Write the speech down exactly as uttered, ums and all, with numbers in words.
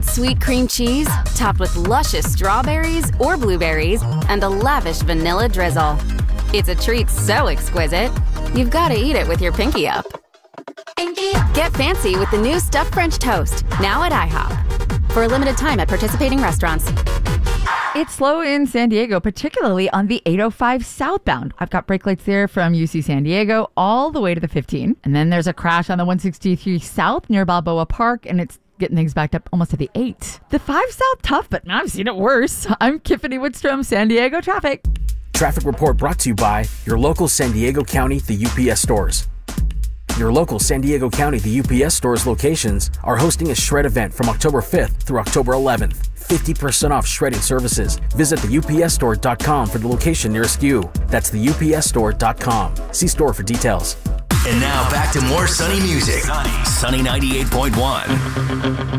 sweet cream cheese, topped with luscious strawberries or blueberries, and a lavish vanilla drizzle. It's a treat so exquisite, you've got to eat it with your pinky up. Get fancy with the new stuffed French toast, now at IHOP. For a limited time at participating restaurants. It's slow in San Diego, particularly on the eight oh five southbound. I've got brake lights there from U C San Diego all the way to the fifteen. And then there's a crash on the one sixty-three south near Balboa Park, and it's getting things backed up almost to the eight. The five south tough, but I've seen it worse. I'm Tiffany Woodstrom, San Diego Traffic. Traffic report brought to you by your local San Diego County, the U P S stores. Your local San Diego County, the U P S stores locations are hosting a shred event from October fifth through October eleventh. fifty percent off shredding services. Visit the U P S store dot com for the location nearest you. That's the U P S store dot com. See store for details. And now back to more Sunny music. Sunny ninety-eight point one.